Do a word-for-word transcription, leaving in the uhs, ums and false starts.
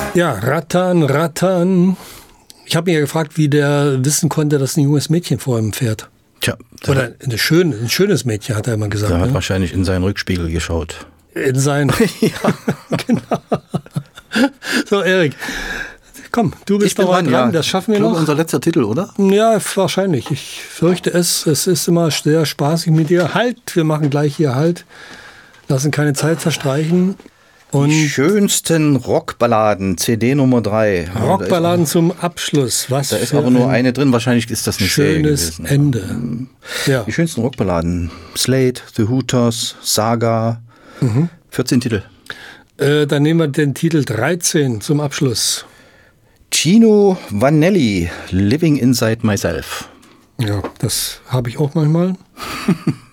Ja, rattern, rattern. Ich habe mich ja gefragt, wie der wissen konnte, dass ein junges Mädchen vor ihm fährt. Tja. Oder eine schöne, ein schönes Mädchen, hat er immer gesagt. Der hat ne? wahrscheinlich in seinen Rückspiegel geschaut. In seinen. Ja, genau. So, Erik. Komm, du bist noch mal dran, ja. Das schaffen wir ich glaube, noch. Unser letzter Titel, oder? Ja, wahrscheinlich. Ich fürchte es. Es ist immer sehr spaßig mit dir. Halt, wir machen gleich hier Halt. Lassen keine Zeit verstreichen. Und die schönsten Rockballaden, C D Nummer drei. Rockballaden zum Abschluss. Was da ist aber nur ein eine drin, wahrscheinlich ist das nicht schönes gewesen. Ende. Ja. Die schönsten Rockballaden. Slade, The Hooters, Saga. Mhm. vierzehn Titel. Äh, dann nehmen wir den Titel dreizehn zum Abschluss. Chino Vanelli, Living Inside Myself. Ja, das habe ich auch manchmal.